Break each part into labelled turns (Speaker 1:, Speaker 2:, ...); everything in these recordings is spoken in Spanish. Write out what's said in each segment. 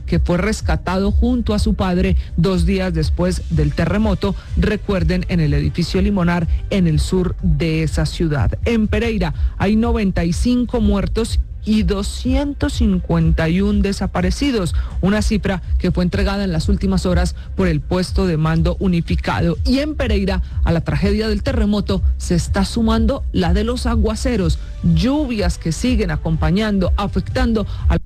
Speaker 1: que fue rescatado junto a su padre 2 días después del terremoto, recuerden, en el edificio Limonar, en el sur de esa ciudad. En Pereira hay 95 muertos y 251 desaparecidos, una cifra que fue entregada en las últimas horas por el puesto de mando unificado. Y en Pereira, a la tragedia del terremoto, se está sumando la de los aguaceros, lluvias que siguen acompañando, afectando a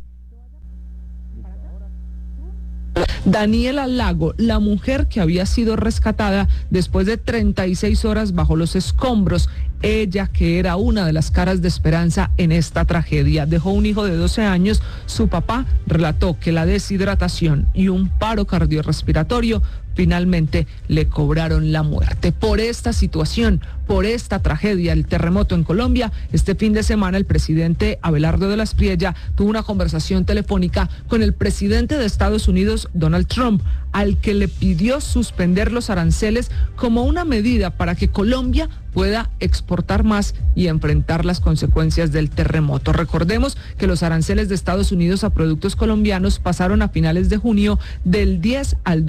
Speaker 1: Daniela Lago, la mujer que había sido rescatada después de 36 horas bajo los escombros. Ella, que era una de las caras de esperanza en esta tragedia, dejó un hijo de 12 años. Su papá relató que la deshidratación y un paro cardiorrespiratorio finalmente le cobraron la muerte. Por esta situación, por esta tragedia, el terremoto en Colombia, este fin de semana el presidente Abelardo de la Espriella tuvo una conversación telefónica con el presidente de Estados Unidos, Donald Trump, al que le pidió suspender los aranceles como una medida para que Colombia pueda exportar más y enfrentar las consecuencias del terremoto. Recordemos que los aranceles de Estados Unidos a productos colombianos pasaron a finales de junio del 10 al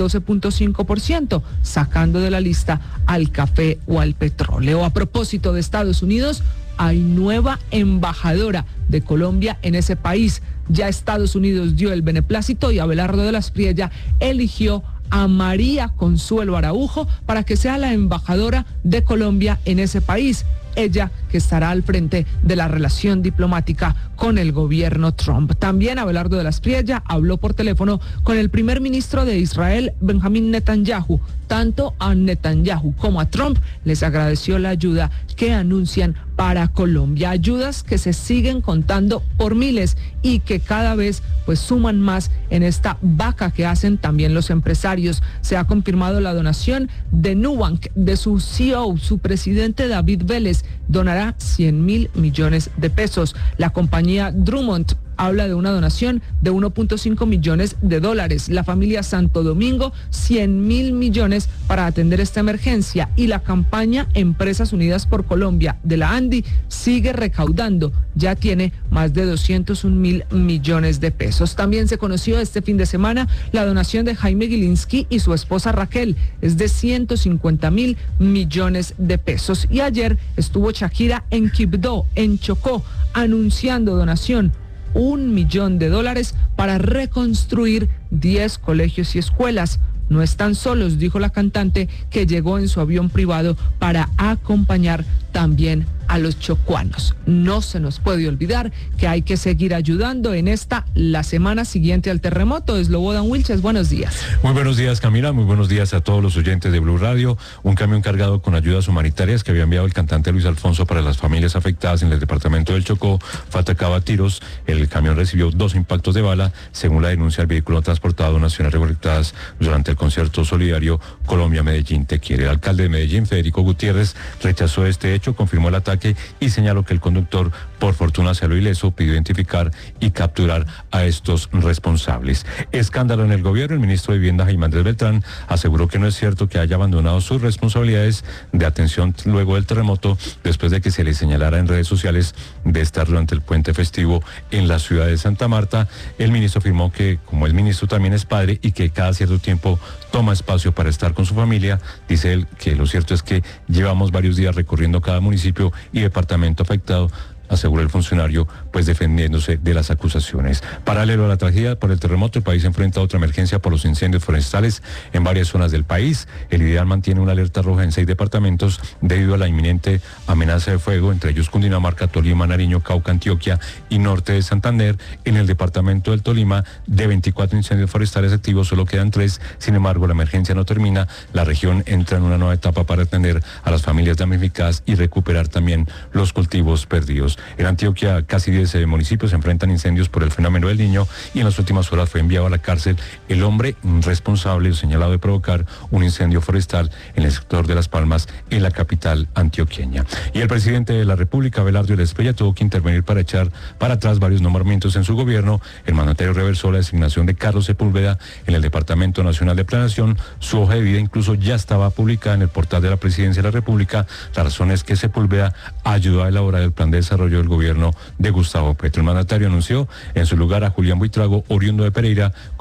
Speaker 1: 12.5%, sacando de la lista al café o al petróleo. A propósito de Estados Unidos, hay nueva embajadora de Colombia en ese país. Ya Estados Unidos dio el beneplácito y Abelardo de la Espriella eligió a María Consuelo Araujo para que sea la embajadora de Colombia en ese país. Ella que estará al frente de la relación diplomática con el gobierno Trump. También Abelardo de la Espriella habló por teléfono con el primer ministro de Israel, Benjamín Netanyahu. Tanto a Netanyahu como a Trump les agradeció la ayuda que anuncian para Colombia. Ayudas que se siguen contando por miles y que cada vez pues suman más en esta vaca que hacen también los empresarios. Se ha confirmado la donación de Nubank, de su CEO, su presidente David Vélez, donará 100.000 millones de pesos. La compañía Drummond habla de una donación de 1.5 millones de dólares. La familia Santo Domingo, 100.000 millones para atender esta emergencia. Y la campaña Empresas Unidas por Colombia de la ANDI sigue recaudando. Ya tiene más de 201.000 millones de pesos. También se conoció este fin de semana la donación de Jaime Gilinski y su esposa Raquel. Es de 150.000 millones de pesos. Y ayer estuvo Shakira en Quibdó, en Chocó, anunciando donación $1 millón para reconstruir 10 colegios y escuelas. No están solos, dijo la cantante, que llegó en su avión privado para acompañar también a los chocuanos. No se nos puede olvidar que hay que seguir ayudando en la semana siguiente al terremoto. Slobodan Wilches, buenos días.
Speaker 2: Muy buenos días, Camila, muy buenos días a todos los oyentes de Blue Radio. Un camión cargado con ayudas humanitarias que había enviado el cantante Luis Alfonso para las familias afectadas en el departamento del Chocó fue atacado a tiros. El camión recibió 2 impactos de bala. Según la denuncia, el vehículo ha transportado donaciones recolectadas durante el concierto solidario Colombia-Medellín Te Quiere. El alcalde de Medellín, Federico Gutiérrez, rechazó este hecho, confirmó el ataque y señaló que el conductor, por fortuna, salió ileso. Pidió identificar y capturar a estos responsables. Escándalo en el gobierno. El ministro de Vivienda, Jaime Andrés Beltrán, aseguró que no es cierto que haya abandonado sus responsabilidades de atención luego del terremoto, después de que se le señalara en redes sociales de estar durante el puente festivo en la ciudad de Santa Marta. El ministro afirmó que, como el ministro también es padre y que cada cierto tiempo toma espacio para estar con su familia, dice él que lo cierto es que llevamos varios días recorriendo cada municipio y departamento afectado, aseguró el funcionario, pues defendiéndose de las acusaciones. Paralelo a la tragedia por el terremoto, el país enfrenta otra emergencia por los incendios forestales en varias zonas del país. El IDEAL mantiene una alerta roja en 6 departamentos debido a la inminente amenaza de fuego, entre ellos Cundinamarca, Tolima, Nariño, Cauca, Antioquia y norte de Santander. En el departamento del Tolima, de 24 incendios forestales activos, solo quedan 3. Sin embargo, la emergencia no termina. La región entra en una nueva etapa para atender a las familias damnificadas y recuperar también los cultivos perdidos. En Antioquia, casi 10 municipios se enfrentan incendios por el fenómeno del Niño y en las últimas horas fue enviado a la cárcel el hombre responsable o señalado de provocar un incendio forestal en el sector de Las Palmas, en la capital antioqueña. Y el presidente de la República, Abelardo de la Espriella, tuvo que intervenir para echar para atrás varios nombramientos en su gobierno. El mandatario reversó la designación de Carlos Sepúlveda en el Departamento Nacional de Planeación. Su hoja de vida incluso ya estaba publicada en el portal de la Presidencia de la República. La razón es que Sepúlveda ayudó a elaborar el plan de desarrollo del gobierno de Gustavo Petro. El mandatario anunció en su lugar a Julián Buitrago, oriundo de Pereira,